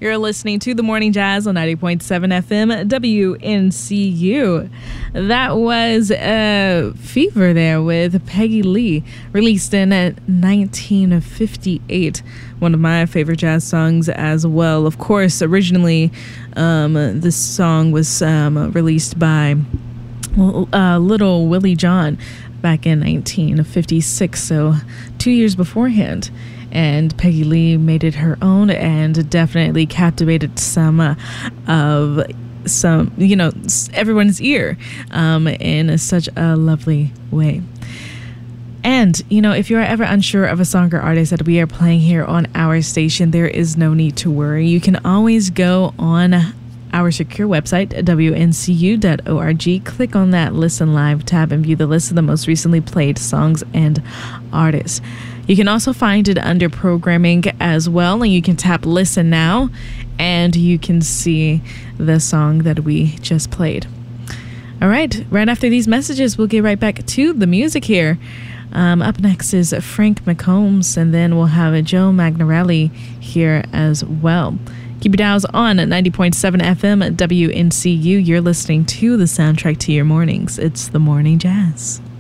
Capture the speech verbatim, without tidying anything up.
You're listening to The Morning Jazz on ninety point seven F M W N C U. That was uh, Fever there with Peggy Lee, released in nineteen fifty-eight. One of my favorite jazz songs as well. Of course, originally um, this song was um, released by uh, Little Willie John back in nineteen fifty-six, so two years beforehand. And Peggy Lee made it her own and definitely captivated some uh, of some, you know, everyone's ear um, in such a lovely way. And, you know, if you're ever unsure of a song or artist that we are playing here on our station, there is no need to worry. You can always go on our secure website, W N C U dot org. Click on that Listen Live tab and view the list of the most recently played songs and artists. You can also find it under programming as well, and you can tap Listen Now, and you can see the song that we just played. All right, right after these messages, we'll get right back to the music here. Um, up next is Frank McCombs, and then we'll have Joe Magnarelli here as well. Keep your dials on at ninety point seven F M at W N C U. You're listening to the soundtrack to your mornings. It's The Morning Jazz.